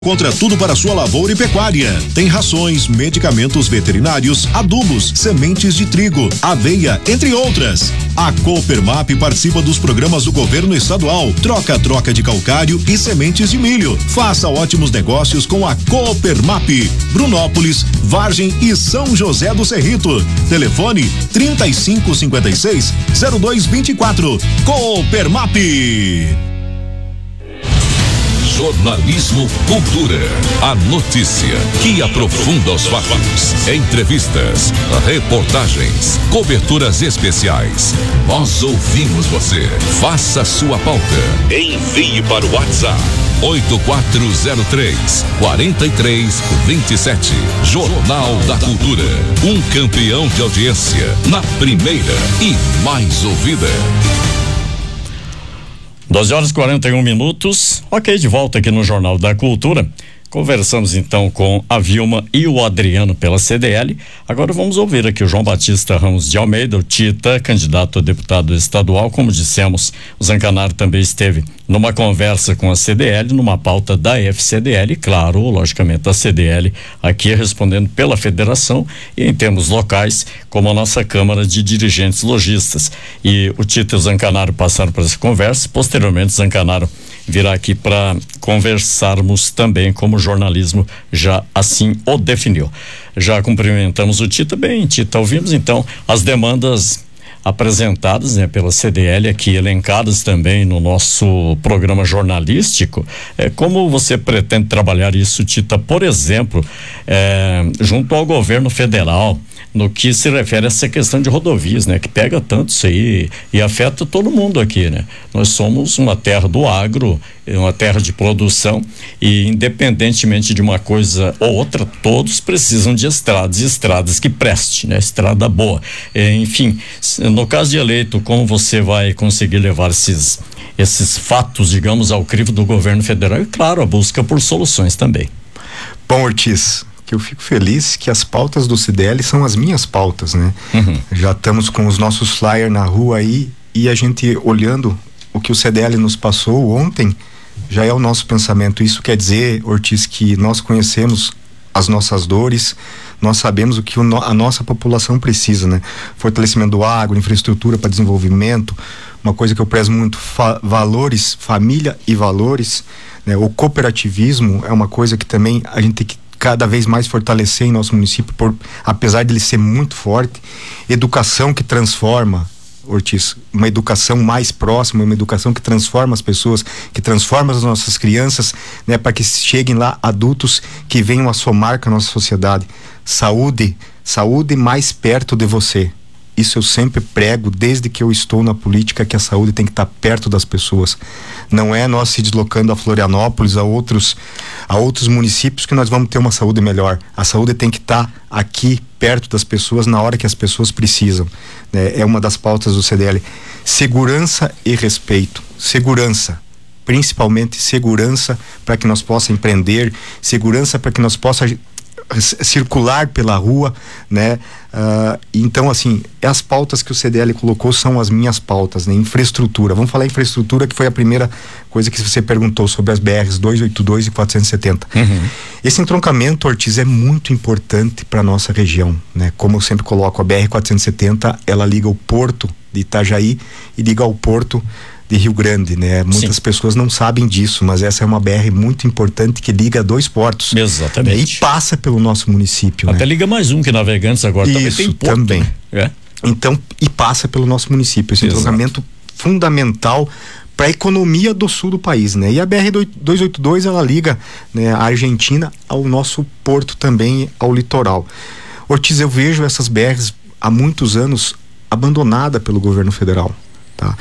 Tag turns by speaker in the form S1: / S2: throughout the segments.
S1: Contra tudo para sua lavoura e pecuária. Tem rações, medicamentos veterinários, adubos, sementes de trigo, aveia, entre outras. A Coopermap participa dos programas do governo estadual. Troca de calcário e sementes de milho. Faça ótimos negócios com a Coopermap. Brunópolis, Vargem e São José do Cerrito. Telefone 3556-0224. Coopermap.
S2: Jornalismo Cultura. A notícia que aprofunda os fatos. Entrevistas, reportagens, coberturas especiais. Nós ouvimos você. Faça sua pauta. Envie para o WhatsApp 8403-4327. Jornal da Cultura. Um campeão de audiência na primeira e mais ouvida.
S3: 12h41. Ok, de volta aqui no Jornal da Cultura. Conversamos então com a Vilma e o Adriano pela CDL. Agora vamos ouvir aqui o João Batista Ramos de Almeida, o Tita, candidato a deputado estadual. Como dissemos, o Zancanaro também esteve numa conversa com a CDL, numa pauta da FCDL, claro, logicamente a CDL aqui respondendo pela federação e em termos locais, como a nossa Câmara de Dirigentes Lojistas. E o Tita e o Zancanaro passaram por essa conversa, posteriormente o Zancanaro virá aqui para conversarmos também, como o jornalismo já assim o definiu. Já cumprimentamos o Tita. Bem, Tita, ouvimos então as demandas apresentadas, né, pela CDL aqui, elencadas também no nosso programa jornalístico. Como você pretende trabalhar isso, Tita, por exemplo, junto ao governo federal, no que se refere a essa questão de rodovias, né? Que pega tanto isso aí e afeta todo mundo aqui, né? Nós somos uma terra do agro, uma terra de produção e independentemente de uma coisa ou outra, todos precisam de estradas que preste, né? Estrada boa. Enfim, no caso de eleito, como você vai conseguir levar esses fatos, digamos, ao crivo do governo federal e, claro, a busca por soluções também.
S4: Bom, Ortiz, eu fico feliz que as pautas do CDL são as minhas pautas, né? Já estamos com os nossos flyers na rua aí e a gente olhando o que o CDL nos passou ontem, já é o nosso pensamento. Isso quer dizer, Ortiz, que nós conhecemos as nossas dores, nós sabemos o que a nossa população precisa, né? Fortalecimento do agro, infraestrutura para desenvolvimento, uma coisa que eu prezo muito, valores, família e valores, né? O cooperativismo é uma coisa que também a gente tem que cada vez mais fortalecer em nosso município, apesar de ele ser muito forte. Educação que transforma, Ortiz, uma educação mais próxima, uma educação que transforma as pessoas, que transforma as nossas crianças, né, para que cheguem lá adultos que venham a somar com a nossa sociedade. Saúde mais perto de você. Isso eu sempre prego desde que eu estou na política, que a saúde tem que estar perto das pessoas. Não é nós se deslocando a Florianópolis, a outros municípios que nós vamos ter uma saúde melhor. A saúde tem que estar aqui perto das pessoas na hora que as pessoas precisam, né? É uma das pautas do CDL. Segurança e respeito. Segurança, principalmente segurança para que nós possamos empreender, segurança para que nós possamos circular pela rua, né? Então, assim, as pautas que o CDL colocou são as minhas pautas, né? Infraestrutura, vamos falar infraestrutura, que foi a primeira coisa que você perguntou sobre as BRs 282 e 470. Esse entroncamento, Ortiz, é muito importante para nossa região, né? Como eu sempre coloco, a BR 470, ela liga o porto de Itajaí e liga ao porto de Rio Grande, né? Muitas pessoas não sabem disso, mas essa é uma BR muito importante que liga dois portos.
S3: Exatamente.
S4: Né? E passa pelo nosso município.
S3: Até
S4: né?
S3: liga mais um, que Navegantes agora também tem porto.
S4: Também.
S3: Né?
S4: Então, e passa pelo nosso município. Esse entroncamento fundamental para a economia do sul do país, né? E a BR-282, ela liga, né, a Argentina ao nosso porto também, ao litoral. Ortiz, eu vejo essas BRs há muitos anos abandonada pelo governo federal, tá?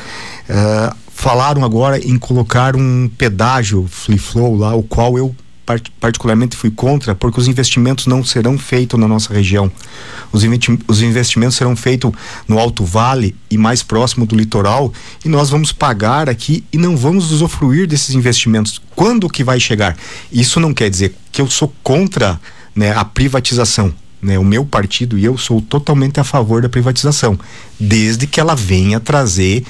S4: Falaram agora em colocar um pedágio free flow lá, o qual eu particularmente fui contra, porque os investimentos não serão feitos na nossa região. Os investimentos serão feitos no Alto Vale e mais próximo do litoral, e nós vamos pagar aqui e não vamos usufruir desses investimentos. Quando que vai chegar? Isso não quer dizer que eu sou contra, né, a privatização. Né, o meu partido e eu sou totalmente a favor da privatização, desde que ela venha trazer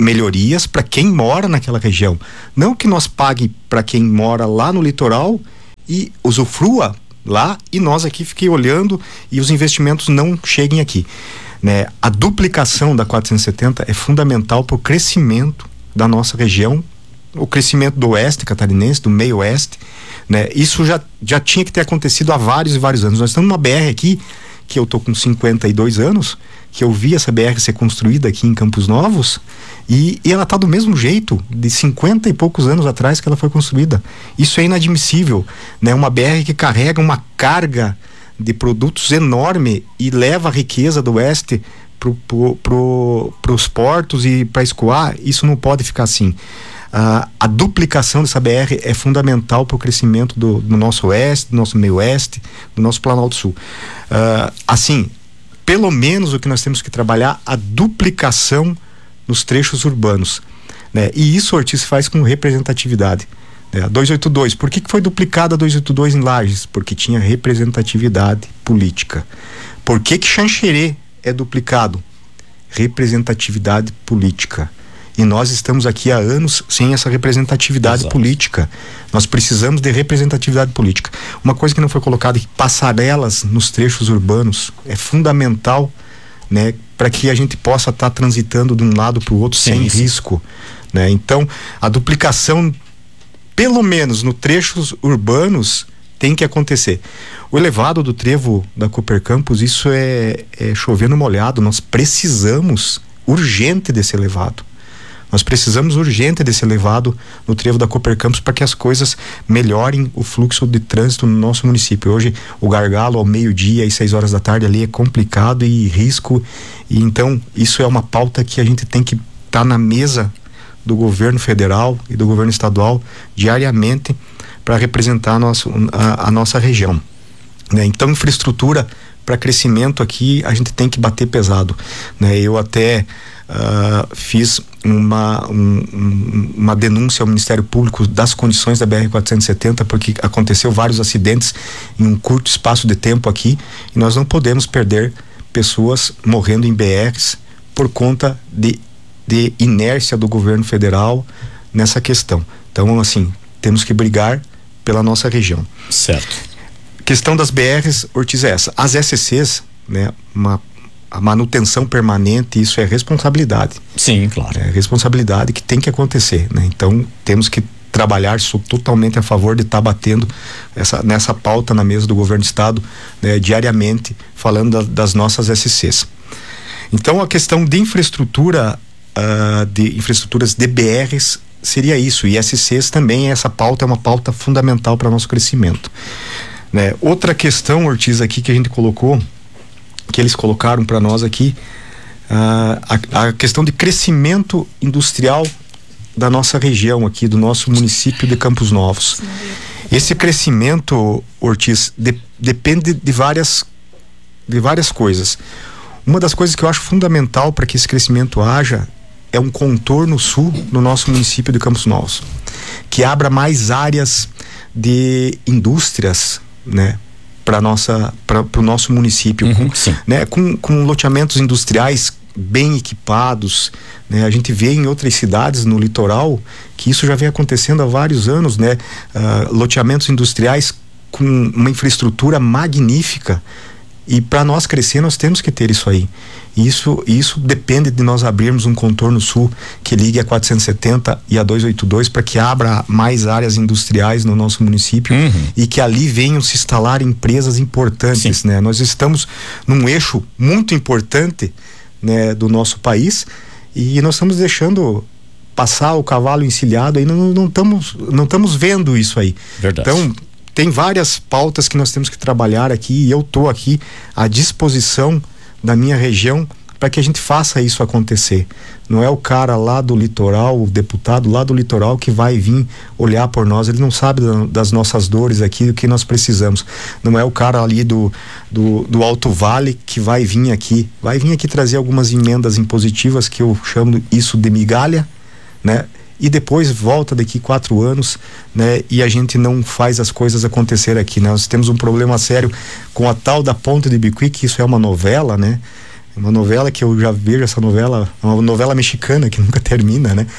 S4: melhorias para quem mora naquela região. Não que nós pague para quem mora lá no litoral e usufrua lá, e nós aqui fiquem olhando e os investimentos não cheguem aqui, né? A duplicação da 470 é fundamental para o crescimento da nossa região, o crescimento do oeste catarinense, do meio oeste, né? Isso já tinha que ter acontecido há vários e vários anos. Nós estamos numa BR aqui, que eu tô com 52 anos, que eu vi essa BR ser construída aqui em Campos Novos, e ela tá do mesmo jeito de 50 e poucos anos atrás que ela foi construída. Isso é inadmissível, né? Uma BR que carrega uma carga de produtos enorme e leva a riqueza do oeste pros portos e para escoar. Isso não pode ficar assim. A duplicação dessa BR é fundamental para o crescimento do nosso oeste, do nosso meio oeste, do nosso Planalto Sul. Assim, pelo menos o que nós temos que trabalhar, a duplicação nos trechos urbanos, né? E isso, Ortiz, faz com representatividade, né? A 282, por que foi duplicada a 282 em Lages? Porque tinha representatividade política. Por que Xanxerê é duplicado? Representatividade política. E nós estamos aqui há anos sem essa representatividade
S3: Exato.
S4: política. Nós precisamos de representatividade política. Uma coisa que não foi colocada aqui, passarelas nos trechos urbanos, é fundamental, né, para que a gente possa estar transitando de um lado para o outro sem risco, né? Então, a duplicação, pelo menos nos trechos urbanos, tem que acontecer. O elevado do trevo da Cooper Campos, isso é chover no molhado. Nós precisamos urgente desse elevado. Nós precisamos urgente desse elevado no trevo da Cooper Campos para que as coisas melhorem o fluxo de trânsito no nosso município. Hoje o gargalo ao meio-dia e 6 horas da tarde ali é complicado e risco, e então isso é uma pauta que a gente tem que estar na mesa do governo federal e do governo estadual diariamente para representar a nossa região, né? Então, infraestrutura para crescimento aqui a gente tem que bater pesado, né? Eu até fiz uma denúncia ao Ministério Público das condições da BR-470, porque aconteceu vários acidentes em um curto espaço de tempo aqui, e nós não podemos perder pessoas morrendo em BRs por conta de inércia do governo federal nessa questão. Então, assim, temos que brigar pela nossa região.
S3: Certo.
S4: Questão das BRs, Ortiz, é essa. As SCs, né, a manutenção permanente, isso é responsabilidade.
S3: Sim, claro.
S4: É responsabilidade que tem que acontecer, né? Então, temos que trabalhar, sou totalmente a favor de estar batendo nessa pauta na mesa do governo do estado, né, diariamente, falando das nossas SCs. Então, a questão de infraestrutura, de infraestruturas de BRs, seria isso, e SCs também, essa pauta é uma pauta fundamental para nosso crescimento, né? Outra questão, Ortiz, aqui que a gente colocou, que eles colocaram para nós aqui, a questão de crescimento industrial da nossa região aqui, do nosso município de Campos Novos. Esse crescimento, Ortiz, depende de várias coisas. Uma das coisas que eu acho fundamental para que esse crescimento haja é um contorno sul no nosso município de Campos Novos, que abra mais áreas de indústrias, né, para o nosso município, né, com loteamentos industriais bem equipados, né? A gente vê em outras cidades no litoral que isso já vem acontecendo há vários anos, né? Loteamentos industriais com uma infraestrutura magnífica, e para nós crescer nós temos que ter isso aí. Isso depende de nós abrirmos um contorno sul que ligue a 470 e a 282 para que abra mais áreas industriais no nosso município, e que ali venham se instalar empresas importantes, né? Nós estamos num eixo muito importante, né, do nosso país, e nós estamos deixando passar o cavalo encilhado aí, não estamos vendo isso aí.
S3: Verdade.
S4: Então, tem várias pautas que nós temos que trabalhar aqui, e eu estou aqui à disposição da minha região para que a gente faça isso acontecer. Não é o cara lá do litoral, o deputado lá do litoral que vai vir olhar por nós, ele não sabe das nossas dores aqui, do que nós precisamos. Não é o cara ali do Alto Vale que vai vir aqui trazer algumas emendas impositivas, que eu chamo isso de migalha, né? E depois volta daqui 4 anos, né? E a gente não faz as coisas acontecer aqui, né? Nós temos um problema sério com a tal da Ponte de Bicuí, que isso é uma novela, né? Uma novela que eu já vejo, essa novela, uma novela mexicana que nunca termina, né?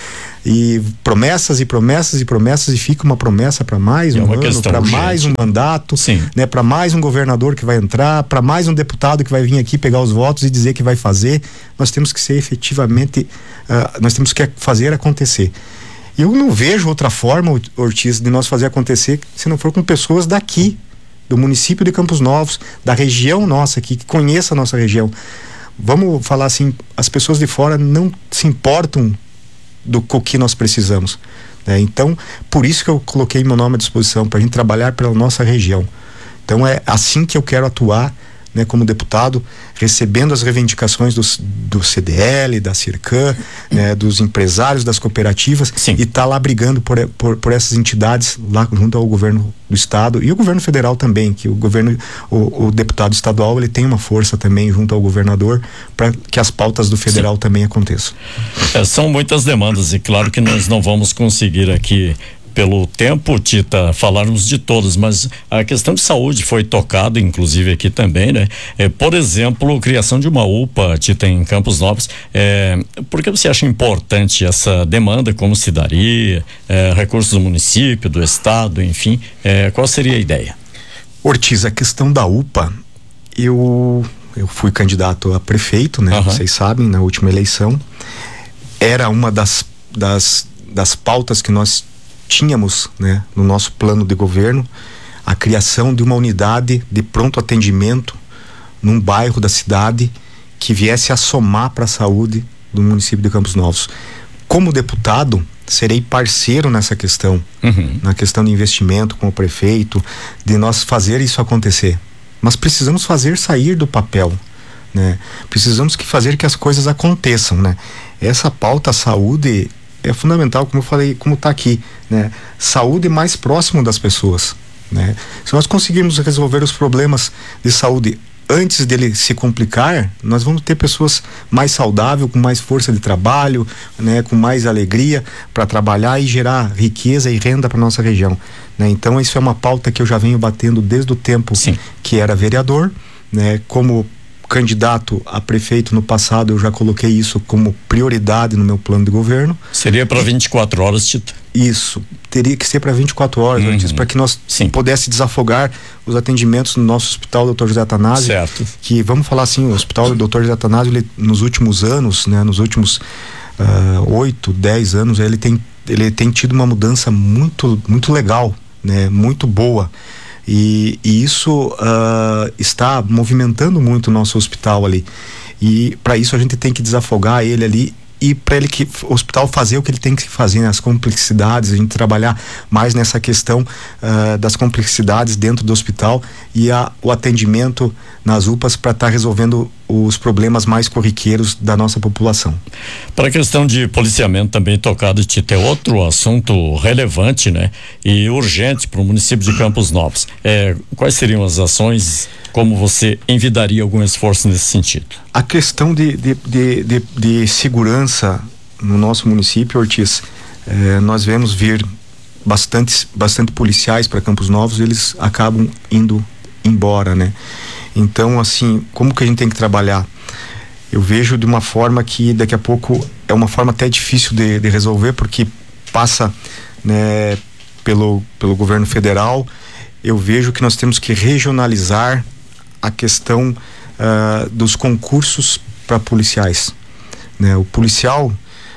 S4: e promessas e promessas e promessas, e fica uma promessa para mais um ano, para mais um mandato, né, para mais um governador que vai entrar, para mais um deputado que vai vir aqui pegar os votos e dizer que vai fazer. Nós temos que ser efetivamente, nós temos que fazer acontecer. Eu não vejo outra forma, Ortiz, de nós fazer acontecer se não for com pessoas daqui, do município de Campos Novos, da região nossa aqui, que conheça a nossa região. Vamos falar assim, as pessoas de fora não se importam do que nós precisamos, né? Então, por isso que eu coloquei meu nome à disposição, para a gente trabalhar pela nossa região. Então é assim que eu quero atuar, né, como deputado, recebendo as reivindicações do CDL, da CIRCAM, né, dos empresários, das cooperativas, e tá lá brigando por essas entidades lá junto ao governo do estado e o governo federal também, que o deputado estadual, ele tem uma força também junto ao governador para que as pautas do federal também aconteçam.
S3: São muitas demandas e claro que nós não vamos conseguir aqui pelo tempo, Tita, falarmos de todas, mas a questão de saúde foi tocada, inclusive aqui também, né? Por exemplo, criação de uma UPA, Tita, em Campos Novos. Por que você acha importante essa demanda? Como se daria? Recursos do município, do estado, enfim, qual seria a ideia?
S4: Ortiz, a questão da UPA, eu fui candidato a prefeito, né? Vocês sabem, na última eleição, era uma das pautas que nós tínhamos, né, no nosso plano de governo, a criação de uma unidade de pronto atendimento num bairro da cidade que viesse a somar para a saúde do município de Campos Novos. Como deputado, serei parceiro nessa questão, na questão de investimento com o prefeito, de nós fazer isso acontecer. Mas precisamos fazer sair do papel, né? Precisamos fazer que as coisas aconteçam, né? Essa pauta saúde é fundamental, como eu falei, como está aqui, né? Saúde mais próximo das pessoas, né? Se nós conseguirmos resolver os problemas de saúde antes dele se complicar, nós vamos ter pessoas mais saudáveis, com mais força de trabalho, né? Com mais alegria para trabalhar e gerar riqueza e renda para nossa região, né? Então isso é uma pauta que eu já venho batendo desde o tempo que era vereador, né? Como candidato a prefeito no passado, eu já coloquei isso como prioridade no meu plano de governo.
S3: Seria para 24 horas, Tito?
S4: Isso, teria que ser para 24 horas, para que nós pudesse desafogar os atendimentos no nosso hospital Dr. José Atanásio.
S3: Certo. Que,
S4: vamos falar assim, o hospital Dr. José Atanásio, ele, nos últimos anos, né, nos últimos 8, 10 anos, ele tem tido uma mudança muito, muito legal, né, muito boa. E isso está movimentando muito o nosso hospital ali, e para isso a gente tem que desafogar ele ali e para o hospital fazer o que ele tem que fazer, né? As complexidades, a gente trabalhar mais nessa questão das complexidades dentro do hospital e o atendimento nas UPAs para estar resolvendo os problemas mais corriqueiros da nossa população.
S3: Para a questão de policiamento também tocado, Tito, é outro assunto relevante, né? E urgente para o município de Campos Novos. Quais seriam as ações? Como você envidaria algum esforço nesse sentido?
S4: A questão de segurança no nosso município, Ortiz, nós vemos vir bastante policiais para Campos Novos, eles acabam indo embora, né? Então, assim, como que a gente tem que trabalhar? Eu vejo de uma forma que daqui a pouco é uma forma até difícil de resolver, porque passa, né, pelo governo federal. Eu vejo que nós temos que regionalizar a questão dos concursos para policiais, né? O policial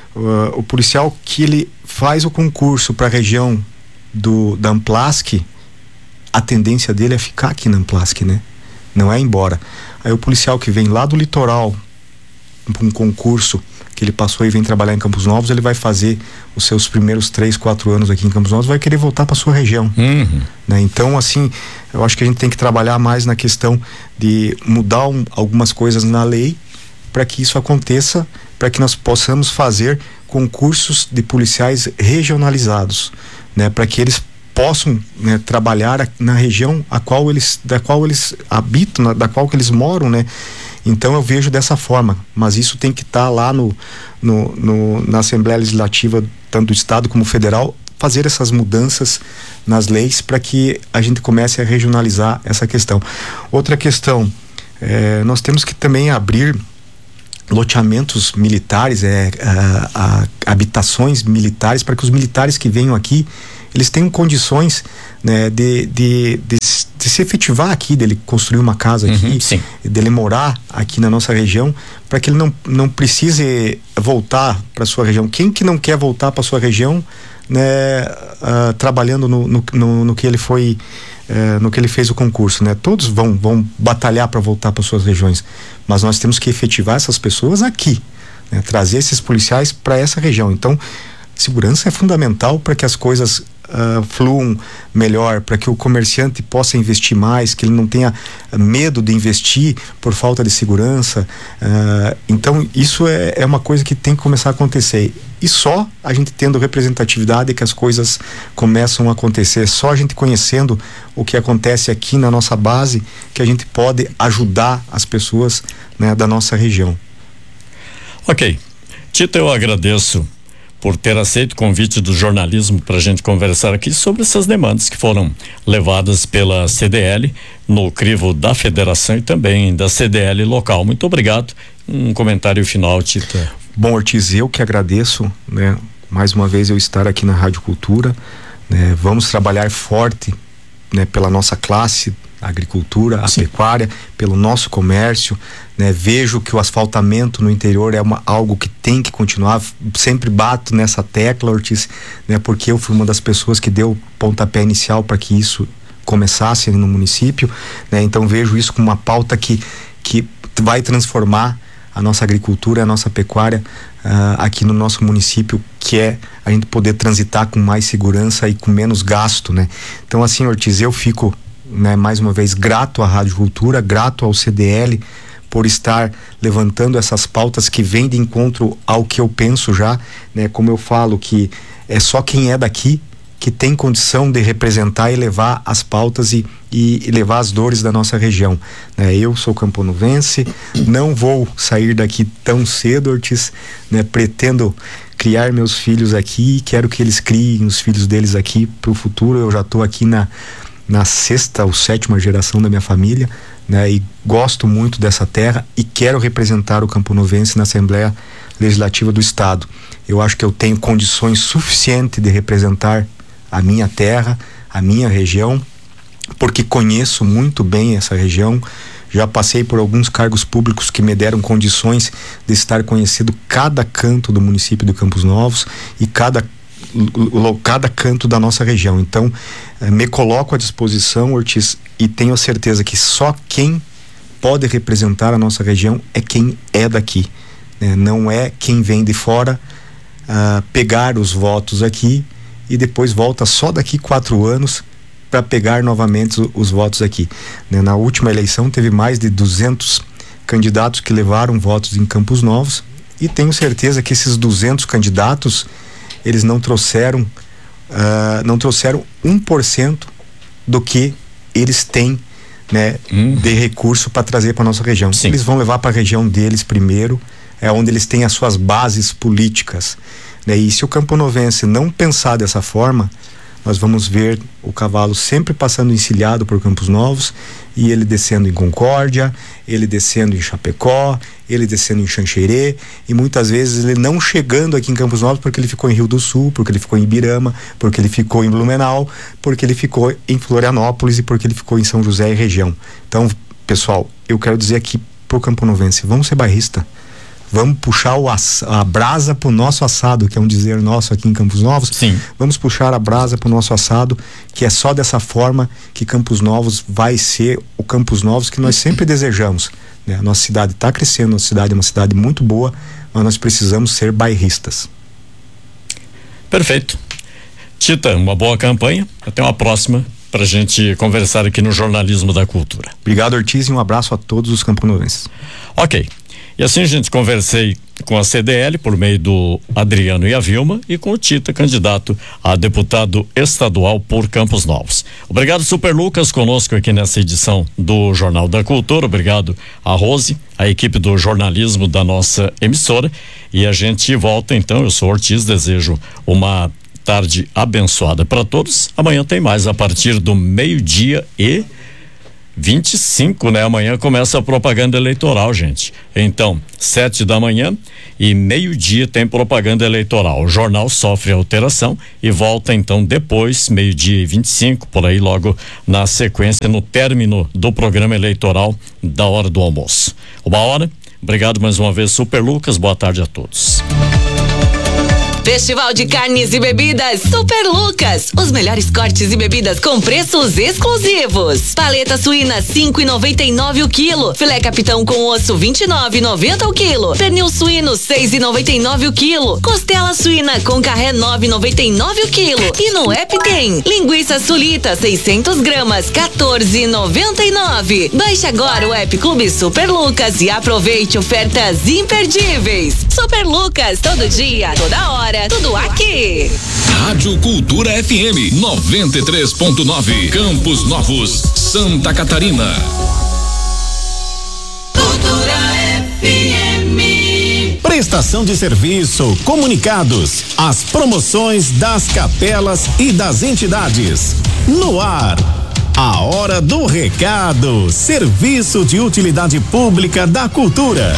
S4: que ele faz o concurso para a região da Amplasc, a tendência dele é ficar aqui na Amplasc, né? Não é ir embora. Aí o policial que vem lá do litoral, um concurso que ele passou e vem trabalhar em Campos Novos, ele vai fazer os seus primeiros 3, 4 anos aqui em Campos Novos, vai querer voltar para sua região, né? Então, assim, eu acho que a gente tem que trabalhar mais na questão de mudar algumas coisas na lei para que isso aconteça, para que nós possamos fazer concursos de policiais regionalizados, né? Para que eles possam, né, trabalhar na região da qual eles habitam, da qual que eles moram, né? Então eu vejo dessa forma, mas isso tem que estar lá na Assembleia Legislativa, tanto do Estado como federal, fazer essas mudanças nas leis para que a gente comece a regionalizar essa questão. Outra questão, nós temos que também abrir loteamentos militares, habitações militares, para que os militares que venham aqui, eles tenham condições, né, de se efetivar aqui, dele construir uma casa aqui, dele morar aqui na nossa região, para que ele não precise voltar para sua região. Quem que não quer voltar para sua região, né, trabalhando no que ele foi, no que ele fez o concurso, né? Todos vão batalhar para voltar para suas regiões, mas nós temos que efetivar essas pessoas aqui, né? Trazer esses policiais para essa região. Então, segurança é fundamental para que as coisas fluam melhor, para que o comerciante possa investir mais, que ele não tenha medo de investir por falta de segurança. Então isso é uma coisa que tem que começar a acontecer, e só a gente tendo representatividade que as coisas começam a acontecer. Só a gente conhecendo o que acontece aqui na nossa base que a gente pode ajudar as pessoas, né, da nossa região.
S3: Ok, Tita, eu agradeço por ter aceito o convite do jornalismo para a gente conversar aqui sobre essas demandas que foram levadas pela CDL no crivo da federação e também da CDL local. Muito obrigado. Um comentário final, Tita.
S4: Bom, Ortiz, eu que agradeço, né, mais uma vez eu estar aqui na Rádio Cultura, né, vamos trabalhar forte, né, pela nossa classe, a agricultura, a pecuária, pelo nosso comércio, né? Vejo que o asfaltamento no interior é algo que tem que continuar. Sempre bato nessa tecla, Ortiz, né? Porque eu fui uma das pessoas que deu o pontapé inicial para que isso começasse no município, né? Então vejo isso como uma pauta que vai transformar a nossa agricultura, a nossa pecuária aqui no nosso município, que é a gente poder transitar com mais segurança e com menos gasto, né? Então, assim, Ortiz, eu fico, né, mais uma vez grato à Rádio Cultura, grato ao CDL por estar levantando essas pautas que vêm de encontro ao que eu penso já, né? Como eu falo, que é só quem é daqui que tem condição de representar e levar as pautas e levar as dores da nossa região, né? Eu sou camponovense, não vou sair daqui tão cedo, Ortiz, né? Pretendo criar meus filhos aqui, quero que eles criem os filhos deles aqui para o futuro. Eu já estou aqui na 6ª ou 7ª geração da minha família, né? E gosto muito dessa terra e quero representar o camponovense na Assembleia Legislativa do Estado. Eu acho que eu tenho condições suficientes de representar a minha terra, a minha região, porque conheço muito bem essa região. Já passei por alguns cargos públicos que me deram condições de estar conhecendo cada canto do município de Campos Novos e cada canto da nossa região. Então, me coloco à disposição, Ortiz, e tenho a certeza que só quem pode representar a nossa região é quem é daqui, né? Não é quem vem de fora pegar os votos aqui e depois volta só daqui 4 anos para pegar novamente os votos aqui, né? Na última eleição teve mais de 200 candidatos que levaram votos em Campos Novos, e tenho certeza que esses 200 candidatos eles não trouxeram 1% do que eles têm, né, de recurso para trazer para nossa região. Sim. Eles vão levar para a região deles primeiro, é onde eles têm as suas bases políticas, né? E se o camponovense não pensar dessa forma, nós vamos ver o cavalo sempre passando encilhado por Campos Novos, e ele descendo em Concórdia, ele descendo em Chapecó, ele descendo em Xanxerê, e muitas vezes ele não chegando aqui em Campos Novos porque ele ficou em Rio do Sul, porque ele ficou em Ibirama, porque ele ficou em Blumenau, porque ele ficou em Florianópolis e porque ele ficou em São José e região. Então, pessoal, eu quero dizer aqui pro camponovense, vamos ser bairrista. Vamos puxar a brasa pro nosso assado, que é um dizer nosso aqui em Campos Novos. Sim. Vamos puxar a brasa pro nosso assado, que é só dessa forma que Campos Novos vai ser o Campos Novos que nós sempre desejamos, né? A nossa cidade está crescendo, a nossa cidade é uma cidade muito boa, mas nós precisamos ser bairristas.
S3: Perfeito. Tita, uma boa campanha. Até uma próxima para a gente conversar aqui no Jornalismo da Cultura.
S4: Obrigado, Ortiz, e um abraço a todos os camponovenses.
S3: Ok. E assim, gente, conversei com a CDL por meio do Adriano e a Vilma, e com o Tita, candidato a deputado estadual por Campos Novos. Obrigado, Super Lucas, conosco aqui nessa edição do Jornal da Cultura. Obrigado a Rose, a equipe do jornalismo da nossa emissora. E a gente volta então. Eu sou Ortiz, desejo uma tarde abençoada para todos. Amanhã tem mais a partir do 12:20. 25, né? Amanhã começa a propaganda eleitoral, gente. Então, 7 da manhã e meio-dia tem propaganda eleitoral. O jornal sofre alteração e volta então depois, meio-dia e 25, por aí logo na sequência, no término do programa eleitoral da hora do almoço. Uma hora. Obrigado mais uma vez, Super Lucas. Boa tarde a todos.
S5: Festival de Carnes e Bebidas Super Lucas. Os melhores cortes e bebidas com preços exclusivos. Paleta suína 5,99 o quilo. Filé capitão com osso 29,90 o quilo. Pernil suíno 6,99 o quilo. Costela suína com carré 9,99 o quilo. E no app tem linguiça sulita 600 gramas 14,99. Baixe agora o app Clube Super Lucas e aproveite ofertas imperdíveis. Super Lucas, todo dia, toda hora. Tudo aqui.
S2: Rádio Cultura FM 93.9, Campos Novos, Santa Catarina.
S5: Cultura FM.
S6: Prestação de serviço, comunicados, as promoções das capelas e das entidades. No ar, a hora do recado, serviço de utilidade pública da cultura.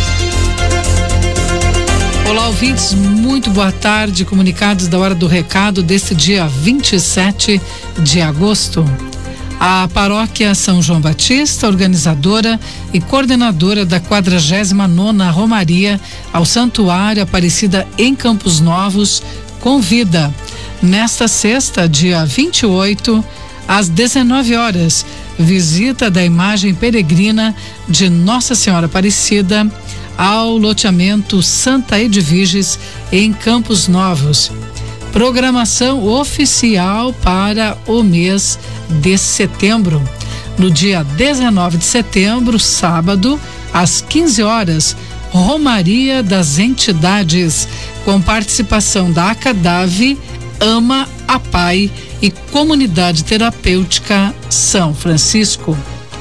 S7: Olá, ouvintes, muito boa tarde. Comunicados da hora do recado deste dia 27 de agosto. A paróquia São João Batista, organizadora e coordenadora da 49ª Romaria ao Santuário Aparecida em Campos Novos, convida nesta sexta, dia 28, às 19 horas, visita da imagem peregrina de Nossa Senhora Aparecida ao loteamento Santa Edviges em Campos Novos. Programação oficial para o mês de setembro. No dia 19 de setembro, sábado, às 15 horas, Romaria das Entidades, com participação da ACADAV, Ama a Pai e Comunidade Terapêutica São Francisco.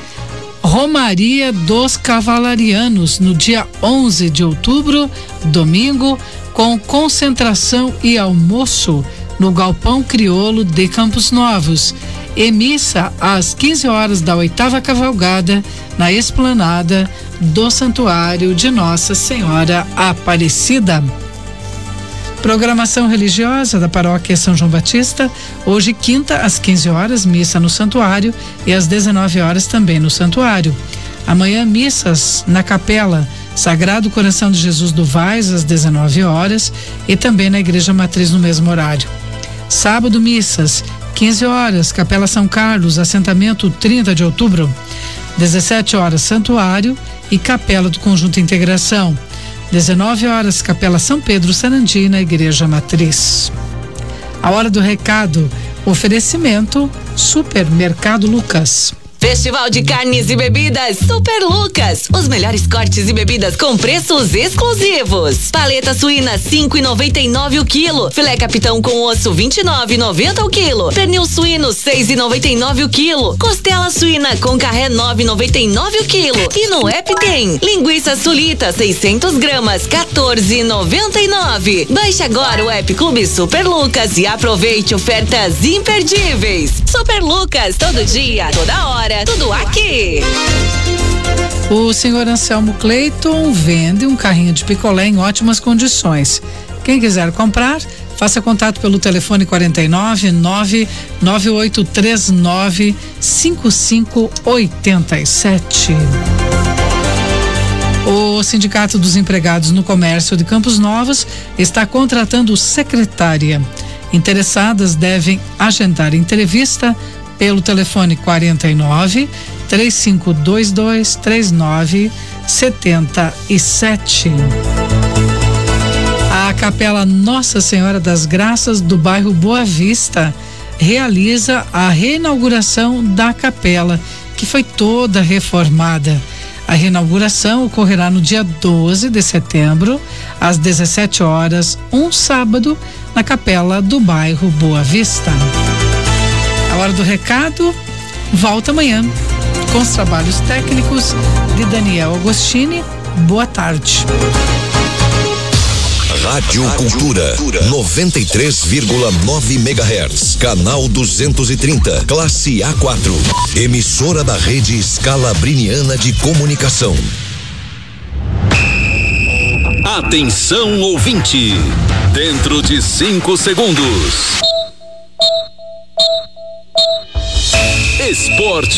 S7: Romaria dos Cavalarianos, no dia 11 de outubro, domingo, com concentração e almoço no Galpão Crioulo de Campos Novos. E missa às 15 horas da 8ª cavalgada na esplanada do Santuário de Nossa Senhora Aparecida. Programação religiosa da paróquia São João Batista, hoje quinta às 15 horas, missa no santuário e às 19 horas também no santuário. Amanhã missas na capela Sagrado Coração de Jesus do Vaz às 19 horas e também na Igreja Matriz no mesmo horário. Sábado missas, 15 horas, Capela São Carlos, assentamento 30 de outubro, 17 horas santuário e Capela do Conjunto Integração. 19 horas, Capela São Pedro Sarandi, na Igreja Matriz. A hora do recado, oferecimento Supermercado Lucas.
S5: Festival de Carnes e Bebidas Super Lucas. Os melhores cortes e bebidas com preços exclusivos. Paleta suína 5,99 o quilo. Filé capitão com osso 29,90 o quilo. Pernil suíno 6,99 o quilo. Costela suína com carré 9,99 o quilo. E no app tem linguiça sulita 600 gramas 14,99. Baixe agora o app Clube Super Lucas e aproveite ofertas imperdíveis. Super Lucas, todo dia, toda hora. Tudo aqui.
S7: O senhor Anselmo Cleiton vende um carrinho de picolé em ótimas condições. Quem quiser comprar, faça contato pelo telefone 49 99839 5587. O Sindicato dos Empregados no Comércio de Campos Novos está contratando secretária. Interessadas devem agendar entrevista pelo telefone 49 3522 3977. A Capela Nossa Senhora das Graças do bairro Boa Vista realiza a reinauguração da capela, que foi toda reformada. A reinauguração ocorrerá no dia 12 de setembro, às 17 horas, um sábado, na capela do bairro Boa Vista. A hora do recado volta amanhã com os trabalhos técnicos de Daniel Agostini. Boa tarde.
S2: Rádio Cultura 93,9 MHz, canal 230, classe A4, emissora da rede Scalabriniana de Comunicação. Atenção, ouvinte, dentro de 5 segundos. Esporte